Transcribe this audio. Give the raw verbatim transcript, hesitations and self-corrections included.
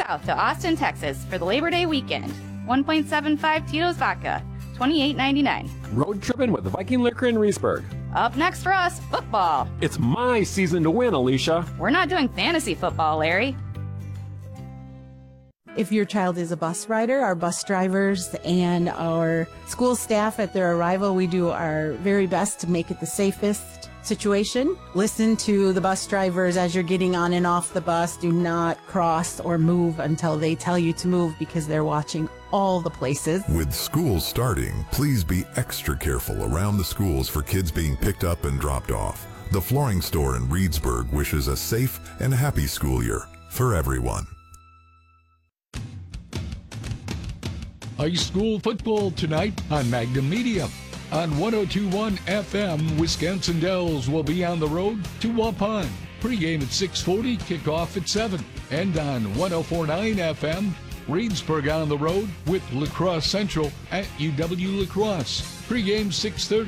south to Austin, Texas for the Labor Day weekend. one point seven five Tito's Vodka, twenty-eight ninety-nine. Road tripping with Viking Liquor in Reedsburg. Up next for us, football. It's my season to win, Alicia. We're not doing fantasy football, Larry. If your child is a bus rider, our bus drivers and our school staff at their arrival, we do our very best to make it the safest situation. Listen to the bus drivers as you're getting on and off the bus. Do not cross or move until they tell you to move because they're watching all the places. With school starting, please be extra careful around the schools for kids being picked up and dropped off. The Flooring Store in Reedsburg wishes a safe and happy school year for everyone. High school football tonight on Magnum Media. On one oh two point one F M, Wisconsin Dells will be on the road to Waupun. Pre-game at six forty, kickoff at seven. And on one oh four point nine F M, Reedsburg on the road with La Crosse Central at U W La Crosse. Pre-game six thirty.